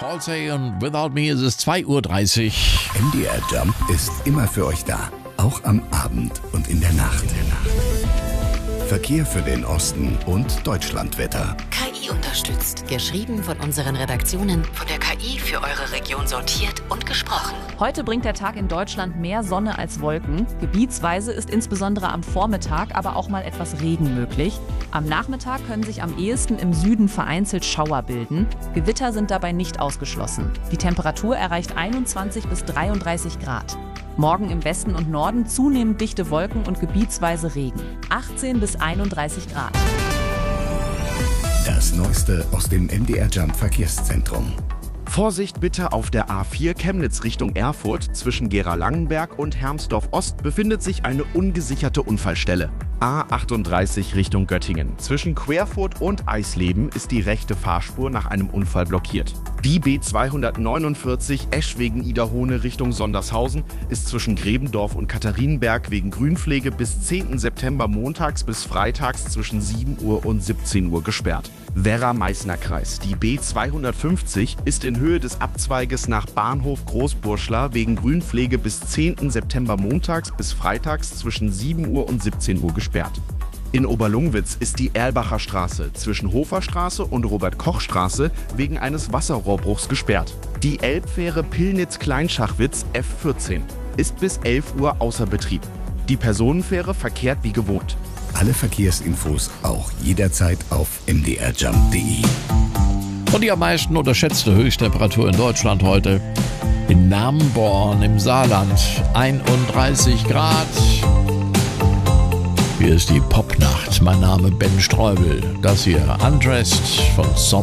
Halsey und Without Me ist es 2:30 Uhr. MDR Jump ist immer für euch da, auch am Abend und in der Nacht. Verkehr für den Osten und Deutschlandwetter. KI unterstützt. Geschrieben von unseren Redaktionen, von der KI für eure Region sortiert und gesprochen. Heute bringt der Tag in Deutschland mehr Sonne als Wolken. Gebietsweise ist insbesondere am Vormittag aber auch mal etwas Regen möglich. Am Nachmittag können sich am ehesten im Süden vereinzelt Schauer bilden. Gewitter sind dabei nicht ausgeschlossen. Die Temperatur erreicht 21 bis 33 Grad. Morgen im Westen und Norden zunehmend dichte Wolken und gebietsweise Regen. 18 bis 31 Grad. Das Neueste aus dem MDR Jump Verkehrszentrum. Vorsicht bitte auf der A4 Chemnitz Richtung Erfurt. Zwischen Gera-Langenberg und Hermsdorf-Ost befindet sich eine ungesicherte Unfallstelle. A38 Richtung Göttingen. Zwischen Querfurt und Eisleben ist die rechte Fahrspur nach einem Unfall blockiert. Die B249 Eschwegen-Iderhohne Richtung Sondershausen ist zwischen Grebendorf und Katharinenberg wegen Grünpflege bis 10. September montags bis freitags zwischen 7 Uhr und 17 Uhr gesperrt. Werra-Meißner-Kreis. Die B250 ist in Höhe des Abzweiges nach Bahnhof Großburschla wegen Grünpflege bis 10. September montags bis freitags zwischen 7 Uhr und 17 Uhr gesperrt. In Oberlungwitz ist die Erlbacher Straße zwischen Hoferstraße und Robert-Koch-Straße wegen eines Wasserrohrbruchs gesperrt. Die Elbfähre Pillnitz-Kleinschachwitz F14 ist bis 11 Uhr außer Betrieb. Die Personenfähre verkehrt wie gewohnt. Alle Verkehrsinfos auch jederzeit auf mdrjump.de. Und die am meisten unterschätzte Höchsttemperatur in Deutschland heute. In Namborn im Saarland 31 Grad. Hier ist die Popnacht. Mein Name Ben Streubel. Das hier Undressed von Som.